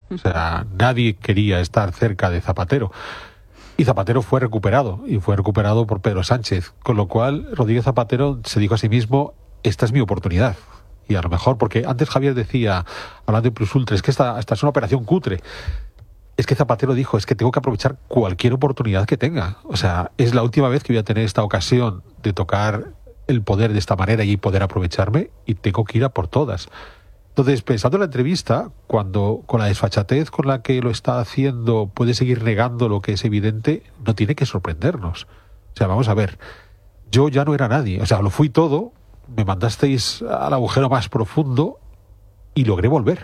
O sea, nadie quería estar cerca de Zapatero. Y Zapatero fue recuperado, y fue recuperado por Pedro Sánchez. Con lo cual, Rodríguez Zapatero se dijo a sí mismo, esta es mi oportunidad. Y a lo mejor, porque antes Javier decía, hablando de Plus Ultra, es que esta es una operación cutre. Es que Zapatero dijo, es que tengo que aprovechar cualquier oportunidad que tenga. O sea, es la última vez que voy a tener esta ocasión de tocar el poder de esta manera y poder aprovecharme, y tengo que ir a por todas. Entonces, pensando en la entrevista, cuando con la desfachatez con la que lo está haciendo puede seguir negando lo que es evidente, no tiene que sorprendernos. O sea, vamos a ver, yo ya no era nadie, o sea, lo fui todo, me mandasteis al agujero más profundo y logré volver.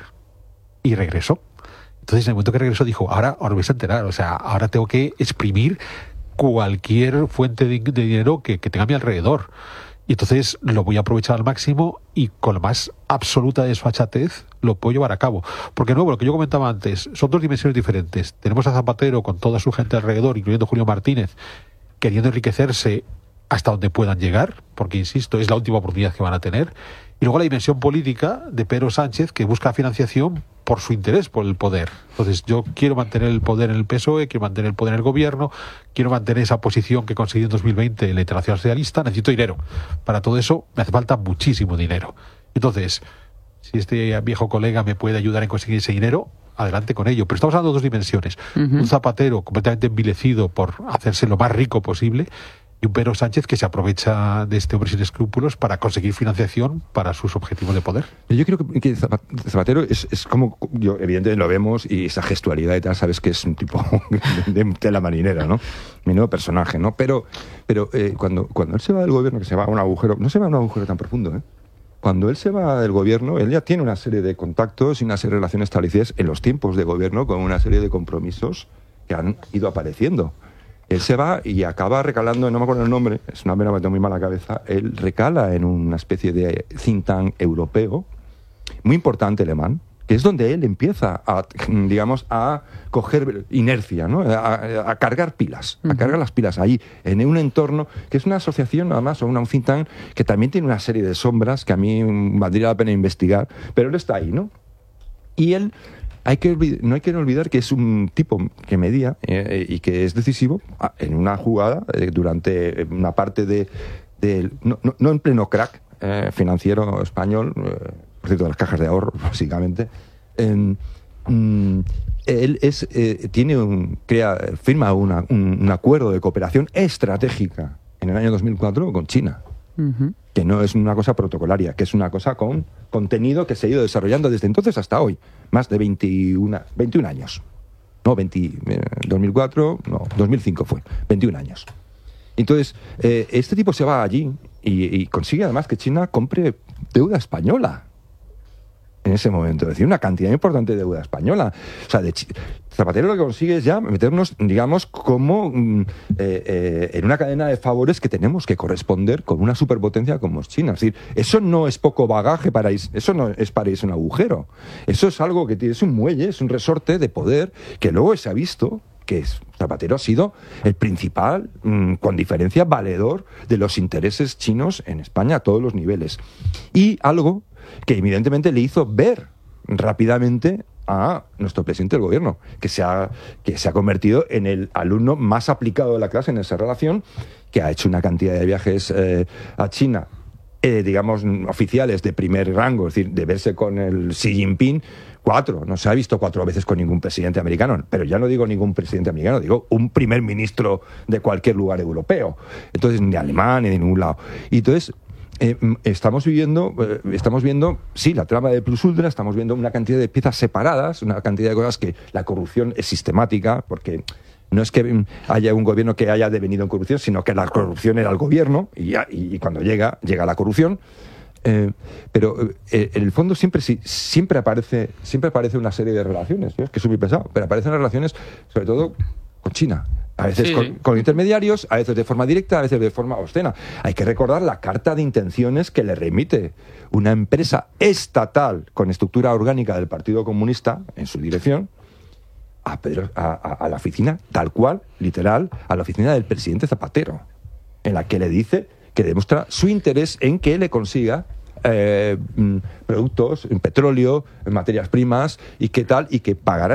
Y regresó. Entonces, en el momento que regresó, dijo, ahora os vais a enterar, o sea, ahora tengo que exprimir cualquier fuente de dinero que tenga a mi alrededor. Y entonces lo voy a aprovechar al máximo y con la más absoluta desfachatez lo puedo llevar a cabo. Porque de nuevo, lo que yo comentaba antes, son dos dimensiones diferentes. Tenemos a Zapatero con toda su gente alrededor, incluyendo Julio Martínez, queriendo enriquecerse hasta donde puedan llegar, porque, insisto, es la última oportunidad que van a tener. Y luego la dimensión política de Pedro Sánchez, que busca financiación por su interés por el poder. Entonces, yo quiero mantener el poder en el PSOE, quiero mantener el poder en el gobierno, quiero mantener esa posición que conseguí en 2020 en la Internacional Socialista, necesito dinero. Para todo eso me hace falta muchísimo dinero. Entonces, si este viejo colega me puede ayudar en conseguir ese dinero, adelante con ello. Pero estamos hablando de dos dimensiones. Un Zapatero completamente envilecido por hacerse lo más rico posible, y un Pedro Sánchez que se aprovecha de este hombre sin escrúpulos para conseguir financiación para sus objetivos de poder. Yo creo que Zapatero es como, yo evidentemente lo vemos, y esa gestualidad y tal, sabes que es un tipo de tela marinera, ¿no? Menudo personaje, ¿no? Pero cuando él se va del gobierno, que se va a un agujero, no se va a un agujero tan profundo, ¿eh? Cuando él se va del gobierno, él ya tiene una serie de contactos y una serie de relaciones establecidas en los tiempos de gobierno con una serie de compromisos que han ido apareciendo. Él se va y acaba recalando, no me acuerdo el nombre, es una pena, me tengo muy mala cabeza, él recala en una especie de think tank europeo, muy importante, alemán, que es donde él empieza a, digamos, a coger inercia, ¿no? A cargar pilas, a cargar las pilas ahí, en un entorno que es una asociación, además, o un think tank, que también tiene una serie de sombras que a mí valdría la pena investigar, pero él está ahí, ¿no? Y él... no hay que olvidar que es un tipo que medía y que es decisivo en una jugada durante una parte no en pleno crack financiero español, por cierto, de las cajas de ahorro, básicamente. Él firma un acuerdo de cooperación estratégica en el año 2004 con China. Que no es una cosa protocolaria, que es una cosa con contenido que se ha ido desarrollando desde entonces hasta hoy, más de 21 años. No, 2004, no, 2005 fue, 21 años. Entonces, este tipo se va allí y consigue además que China compre deuda española en ese momento, es decir, una cantidad importante de deuda española. O sea, Zapatero lo que consigue es ya meternos, digamos, como en una cadena de favores que tenemos que corresponder con una superpotencia como es China. Es decir, eso no es poco bagaje eso no es para irse un agujero. Eso es algo que es un muelle, es un resorte de poder que luego se ha visto que Zapatero ha sido el principal, con diferencia, valedor de los intereses chinos en España a todos los niveles. Y algo que evidentemente le hizo ver rápidamente a nuestro presidente del gobierno, que se ha convertido en el alumno más aplicado de la clase en esa relación, que ha hecho una cantidad de viajes a China, digamos, oficiales de primer rango, es decir, de verse con el Xi Jinping, 4, no se ha visto 4 veces con ningún presidente americano, pero ya no digo ningún presidente americano, digo un primer ministro de cualquier lugar europeo, entonces ni alemán ni de ningún lado. Y entonces estamos viendo, sí, la trama de Plus Ultra, estamos viendo una cantidad de piezas separadas, una cantidad de cosas que la corrupción es sistemática, porque no es que haya un gobierno que haya devenido en corrupción, sino que la corrupción era el gobierno, y cuando llega la corrupción. Pero en el fondo siempre aparece una serie de relaciones, ¿sí? Que es muy pesado, pero aparecen las relaciones sobre todo con China. A veces sí, con intermediarios, a veces de forma directa, a veces de forma obscena. Hay que recordar la carta de intenciones que le remite una empresa estatal con estructura orgánica del Partido Comunista en su dirección a la oficina, tal cual, literal, a la oficina del presidente Zapatero, en la que le dice que demuestra su interés en que le consiga productos, en petróleo, en materias primas, y qué tal, y que pagará